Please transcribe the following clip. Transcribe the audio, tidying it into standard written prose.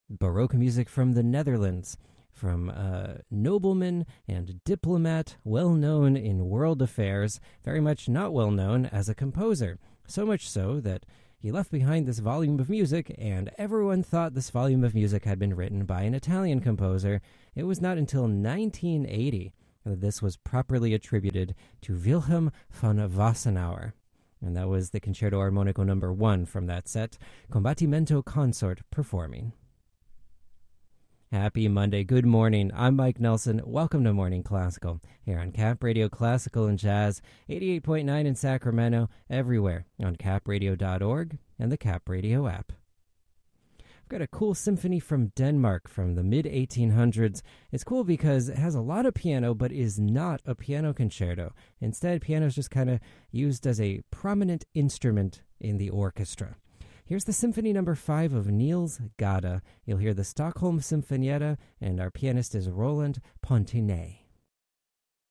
Baroque music from the Netherlands, from a nobleman and diplomat well known in world affairs, very much not well known as a composer. So much so that he left behind this volume of music, and everyone thought this volume of music had been written by an Italian composer. It was not until 1980 that this was properly attributed to Wilhelm von Wassenaar. And that was the Concerto Armonico No. 1 from that set, Combattimento Consort performing. Happy Monday. Good morning. I'm Mike Nelson. Welcome to Morning Classical here on Cap Radio Classical and Jazz, 88.9 in Sacramento, everywhere on capradio.org and the Cap Radio app. I've got a cool symphony from Denmark from the mid-1800s. It's cool because it has a lot of piano, but is not a piano concerto. Instead, piano is just kind of used as a prominent instrument in the orchestra. Here's the Symphony No. 5 of Niels Gade. You'll hear the Stockholm Sinfonietta, and our pianist is Roland Pontinet.